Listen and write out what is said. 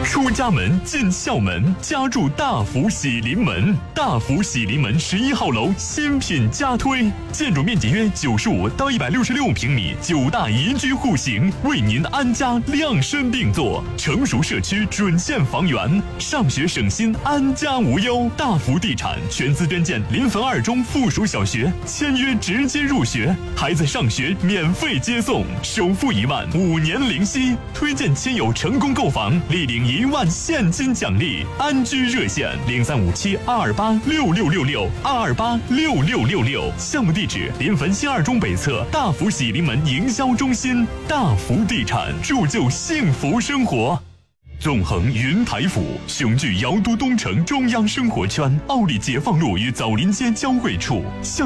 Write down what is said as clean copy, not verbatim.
出家门进校门，加入大福喜临门。大福喜临门11号楼新品加推，建筑面积约95到166平米，9大宜居户型，为您安家量身定做。成熟社区准现房源，上学省心，安家无忧。大福地产全资捐建临汾2中附属小学，签约直接入学，孩子上学免费接送，首付1万，5年零息。推荐亲友成功购房，立领1万现金奖励。安居热线0357-228-6666，228-6666。项目地址：临汾新2中北侧大福喜临门营销中心。大福地产，铸就幸福生活。纵横云台府，雄踞瑶都东城中央生活圈，奥利解放路与枣林街交汇处。